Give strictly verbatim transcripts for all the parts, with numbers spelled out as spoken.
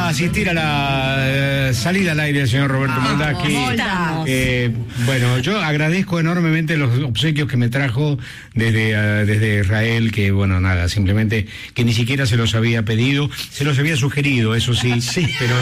a asistir a la eh, salida al aire del señor Roberto ah, Moldavsky. Eh, bueno, yo agradezco enormemente los obsequios que me trajo desde, uh, desde Israel, que bueno, nada, simplemente que ni siquiera se los había pedido, se los había sugerido, eso sí, sí, pero...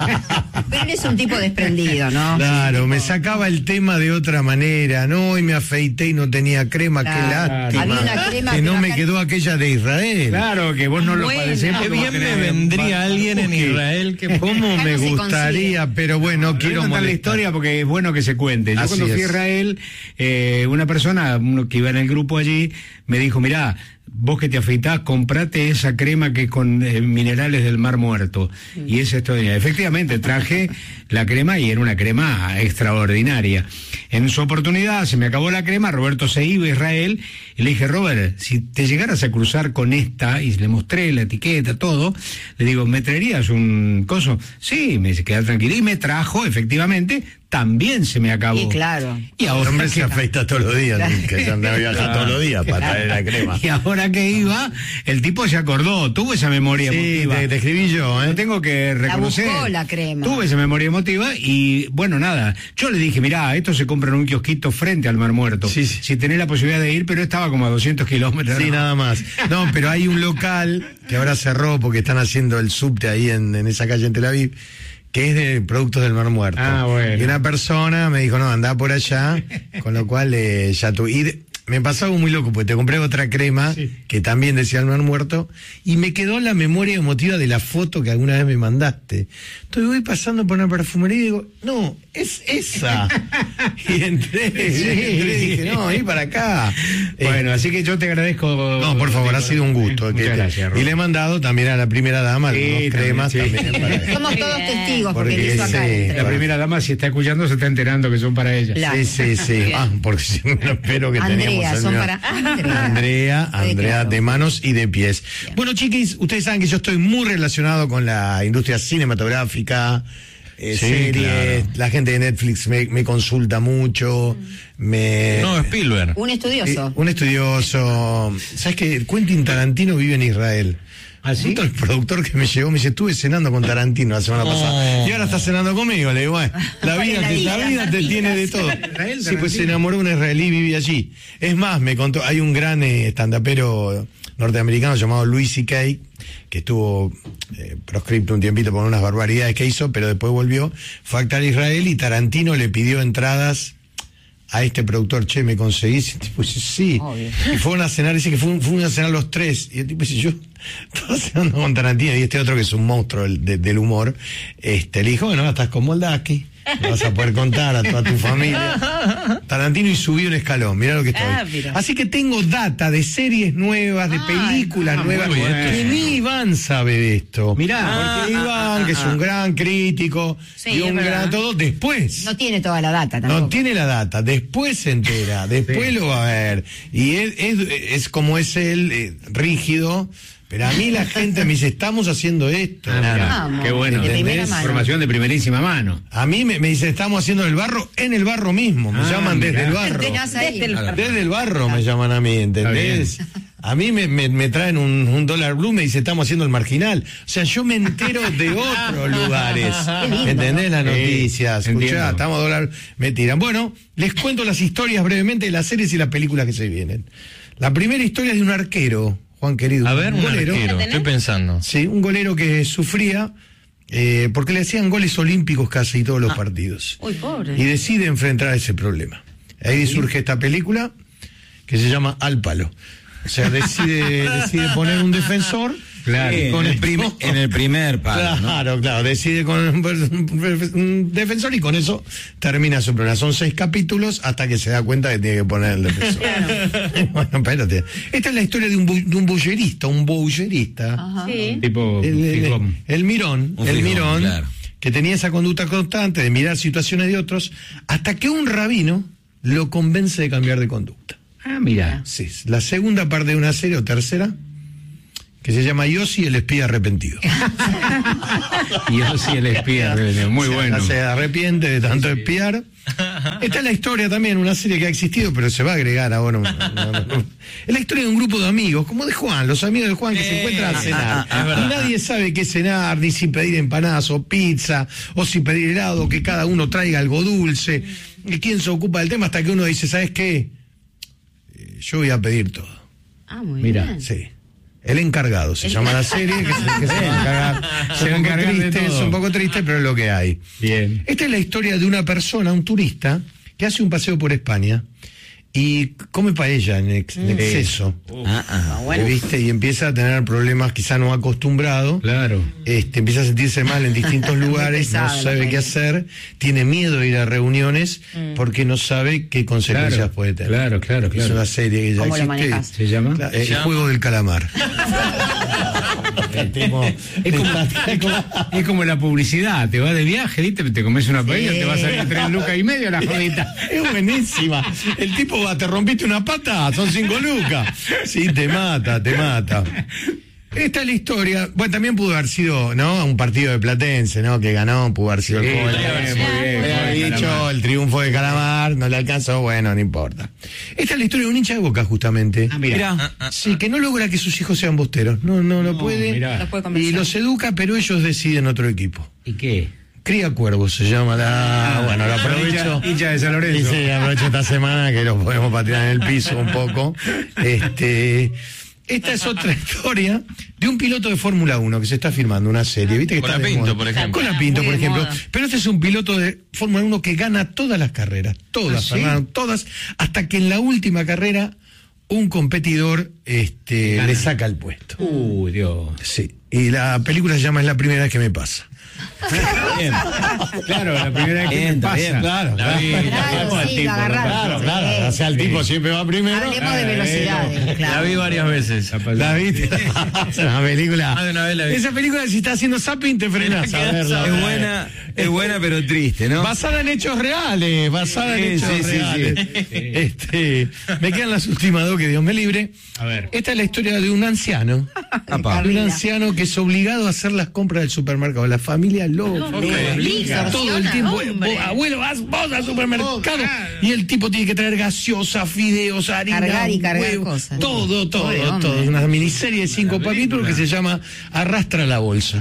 Pero él es un tipo desprendido, ¿no? Claro, tipo... me sacaba el tema de otra manera, ¿no? Y me afeité y no tenía crema, claro, qué lástima. Había una crema que no que me quedó aquella de Israel. Claro, que vos no lo bueno, padecés. qué bien me vendría alguien en Israel que... ¿Cómo me gustaría? Pero bueno, no, quiero contar la historia porque es bueno que se cuente. Yo Así cuando fui es. a Israel, eh, una persona, uno que iba en el grupo allí, me dijo, mirá, vos que te afeitás, comprate esa crema que es con eh, minerales del Mar Muerto. Mm. Y esa historia. Efectivamente, traje la crema y era una crema extraordinaria. En su oportunidad se me acabó la crema, Roberto se iba a Israel y le dije, Robert, si te llegaras a cruzar con esta, y le mostré la etiqueta, todo, le digo, ¿me traerías un coso? Sí, me dice, queda tranquilo. Y me trajo, efectivamente, también se me acabó. Y claro. Y ahora el hombre se afeita todos los días, que ya andaba viajando todos los días para traer la crema. Y ahora que iba, el tipo se acordó, tuvo esa memoria sí, emotiva. Te, te escribí yo, ¿eh? Tengo que reconocer. La buscó la crema. Tuve esa memoria emotiva y, bueno, nada. Yo le dije, mirá, esto se compra en un kiosquito frente al Mar Muerto. Sí, sí. Si tenés la posibilidad de ir, pero estaba como a doscientos kilómetros. Sí, ¿no? nada más. No, pero hay un local que ahora cerró porque están haciendo el subte ahí en, en esa calle en Tel Aviv, que es de productos del Mar Muerto. Ah, bueno. Y una persona me dijo, no, andá por allá, con lo cual eh, ya tu... Y de, me pasó algo muy loco, porque te compré otra crema, sí, que también decía el Mar Muerto, y me quedó la memoria emotiva de la foto que alguna vez me mandaste. Entonces voy pasando por una perfumería y digo, no, es esa. Y entré, sí, entré y dije, no, ir para acá. Bueno, eh, así que yo te agradezco. No, por favor, ha sido un gusto. Que te, gracias, y le he mandado también a la primera dama sí, algunas cremas. Sí. También para... Somos todos testigos, porque, porque hizo acá. Sí, la primera dama, si está escuchando, se está enterando que son para ella. Claro. Sí, sí, sí. Ah, porque si no, espero que teníamos... Andrea, son para Andrea. Andrea, Andrea, claro. de manos y de pies. Bien. Bueno, chiquis, ustedes saben que yo estoy muy relacionado con la industria cinematográfica, eh, sí, series, claro. La gente de Netflix me, me consulta mucho, me... No, Spielberg. Un estudioso. Eh, un estudioso. ¿Sabes qué? Quentin Tarantino vive en Israel. ¿Ah, sí? El productor que me llegó me dice, estuve cenando con Tarantino la semana oh. pasada y ahora está cenando conmigo. Le digo, bueno, la vida, la, te, vida, la vida te tiene de todo. Israel, sí, pues se enamoró de un israelí y vive allí. Es más, me contó, hay un gran eh, estandapero norteamericano llamado Louis C K, que estuvo eh, proscripto un tiempito por unas barbaridades que hizo, pero después volvió, fue a actuar a Israel y Tarantino le pidió entradas a este productor, che, ¿me conseguís? Y el tipo dice, sí. Obvio. Y fueron a cenar, dice que fueron, fueron a cenar los tres. Y el tipo dice, yo estaba cenando con Tarantino, y este otro que es un monstruo del, de, del humor, este, le dijo, bueno, ahora estás con Moldavsky, no vas a poder contar a toda tu familia. Tarantino y subió un escalón, mirá lo que estoy. Ah, así que tengo data de series nuevas, de películas ah, nuevas, que ni Iván sabe de esto. Mirá, ah, porque Iván, ah, que es un gran crítico, sí, y un gran todo, después. No tiene toda la data tampoco. No tiene la data, después se entera, después sí. Lo va a ver. Y él, es, es como es él, eh, rígido. Pero a mí la gente me dice, estamos haciendo esto. Ah, qué bueno. De información de primerísima mano. A mí me, me dice, estamos haciendo el barro en el barro mismo. Me ah, llaman desde el barro. Desde el barro, desde el barro me llaman a mí, ¿entendés? A mí me, me, me traen un, un dólar blue, me dice, estamos haciendo el marginal. O sea, yo me entero de otros lugares. ¿Entendés las noticias? Sí, escuchá, estamos dólar, me tiran. Bueno, les cuento las historias brevemente de las series y las películas que se vienen. La primera historia es de un arquero, Juan querido. A ver, un, un golero. Arquero, estoy pensando. Sí, un golero que sufría eh, porque le hacían goles olímpicos casi todos los ah. partidos. Uy, pobre. Y decide enfrentar ese problema. Ahí ¿Sí? surge esta película que se llama Al Palo. O sea, decide, decide poner un defensor. Claro, sí, con el primer, en el primer palo. Claro, ¿no? Claro, decide con un, un defensor y con eso termina su programa. Son seis capítulos hasta que se da cuenta que tiene que poner el defensor. Claro. Bueno, espérate. Esta es la historia de un, de un bullerista, un bullerista. Sí. Tipo el, el, el mirón, un el fijón, mirón, claro. Que tenía esa conducta constante de mirar situaciones de otros, hasta que un rabino lo convence de cambiar de conducta. Ah, mira. Sí, la segunda parte de una serie o tercera que se llama Yossi el espía arrepentido. Yossi el espía arrepentido, muy o sea, bueno. Se arrepiente de tanto espiar Esta es la historia también, una serie que ha existido, pero se va a agregar ahora. No, no, no. Es la historia de un grupo de amigos, como de Juan, los amigos de Juan que eh, se encuentran a cenar. Ah, ah, y nadie sabe qué cenar, ni si pedir empanadas o pizza, o si pedir helado, que cada uno traiga algo dulce. ¿Y quién se ocupa del tema? Hasta que uno dice, ¿sabes qué? Eh, yo voy a pedir todo. Ah, muy Mira, bien. sí. El encargado se El... llama la serie, que se, que se va a encargar. Se va a encargar triste, es un poco triste, pero es lo que hay. Bien. Esta es la historia de una persona, un turista, que hace un paseo por España y come paella en, ex, en exceso. Uh, ah, ah, bueno. ¿Viste? Y empieza a tener problemas quizá no acostumbrado. Claro. Este, empieza a sentirse mal en distintos lugares, no sabe qué hacer, tiene miedo de ir a reuniones mm. porque no sabe qué consecuencias claro, puede tener. Claro, claro, claro. Es una serie que ya ¿Cómo existe. Lo ¿Se llama? La, el llama? Juego del calamar. Tipo, es, como, es, como, es como la publicidad, te vas de viaje, ¿viste? Te comes una paella, sí. Te vas a salir tres lucas y medio la jodita. Es buenísima. El tipo va, te rompiste una pata, son cinco lucas. Sí, te mata, te mata. Esta es la historia. Bueno, también pudo haber sido, ¿no? Un partido de Platense, ¿no? Que ganó, pudo haber sido sí, el gol. Había dicho el triunfo de Calamar, no le alcanzó, bueno, no importa. Esta es la historia de un hincha de Boca, justamente. Ah, mira. Mirá, sí, que no logra que sus hijos sean bosteros. No, no lo no, puede. Los puede y los educa, pero ellos deciden otro equipo. ¿Y qué? Cría Cuervos se llama la... Ah, bueno, lo aprovecho. Hincha de San Lorenzo. Sí, aprovecho esta semana que los podemos patear en el piso un poco. Este... Esta es otra historia de un piloto de Fórmula uno que se está filmando una serie, ¿viste? Que con está la Pinto, por ejemplo. Con la Pinto, por ejemplo. Pero este es un piloto de Fórmula uno que gana todas las carreras, todas, ¿Ah, sí? Fernando, todas, hasta que en la última carrera un competidor este, le saca el puesto. Uy, uh, Dios. Sí, y la película se llama Es la primera vez que me pasa. Bien. Claro, la primera vez que bien, me pasa. Bien, claro, claro. Claro, claro, sí, claro, claro. O sea, el tipo siempre va primero. Hablemos de velocidades, claro. La vi varias veces. La viste. Es una película. Más de una vez la vi. Esa película, si está haciendo zapping, te frenas a verla. Es buena, es buena, pero triste, ¿no? Basada en hechos reales, basada sí, en hechos sí, reales. Sí, sí. Este, me quedan las últimas dos, que Dios me libre. A ver. Esta es la historia de un anciano. De un anciano que es obligado a hacer las compras del supermercado. La familia lo obliga todo el tiempo. Vos, abuelo, vas vos al supermercado. Y el tipo tiene que traer gaseosa, fideos, harina, cargar y cargar huevo, cosas. todo, todo, Pobre todo. Hombre. Una miniserie de cinco capítulos que se llama Arrastra la bolsa.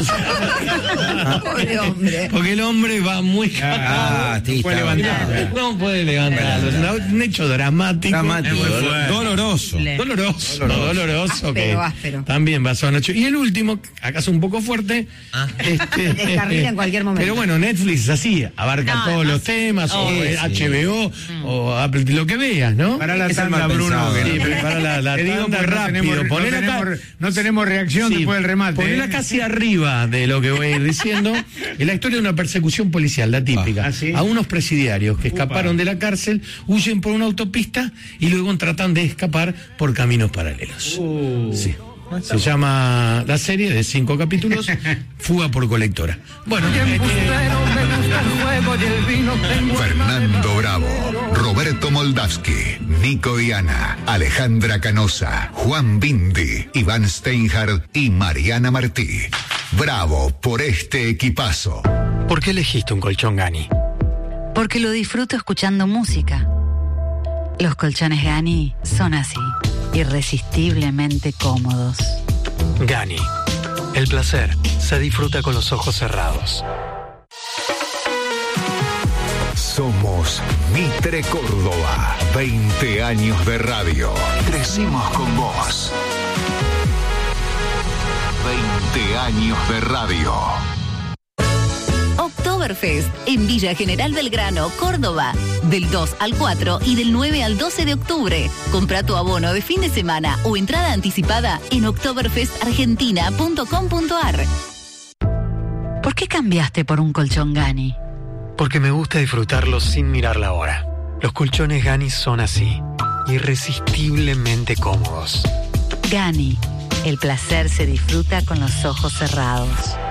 Pobre hombre. Porque el hombre va muy ah, no puede levantar. No puede levantar. Es un hecho dramático. Dramático. Doloroso. Doloroso. Doloroso. Doloroso. Áspero, áspero. También basado en hecho. Y el último, acaso un poco fuerte. Ah. Este, Descarrila en cualquier momento. Pero bueno, Netflix es así, abarca no, todos no, los temas, oh, o sí. H B O, mm. o Apple, lo que veas, ¿no? Para la tanda, Bruno. Que sí, no, para la, la te digo tanda rápido. rápido. No tenemos, no, tenemos, no tenemos reacción sí, después del remate. Ponela ¿eh? casi arriba de lo que voy a ir diciendo. Es la historia de una persecución policial, la típica. Ah, ¿sí? A unos presidiarios que escaparon Upa. de la cárcel, huyen por una autopista y luego tratan de escapar por caminos paralelos. Uh. Sí. Se llama la serie de cinco capítulos, Fuga por colectora. Bueno, Fernando Bravo, Roberto Moldavsky, Nico Viana, Alejandra Canosa, Juan Bindi, Iván Steinhardt y Mariana Martí. Bravo por este equipazo. ¿Por qué elegiste un colchón Gani? Porque lo disfruto escuchando música. Los colchones Gani son así, irresistiblemente cómodos. Gani, el placer se disfruta con los ojos cerrados. Somos Mitre Córdoba, veinte años de radio. Crecimos con vos. veinte años de radio. Oktoberfest en Villa General Belgrano, Córdoba. Del dos al cuatro y del nueve al doce de octubre. Compra tu abono de fin de semana o entrada anticipada en oktoberfest argentina punto com punto ar. ¿Por qué cambiaste por un colchón Gani? Porque me gusta disfrutarlos sin mirar la hora. Los colchones Gani son así, irresistiblemente cómodos. Gani, el placer se disfruta con los ojos cerrados.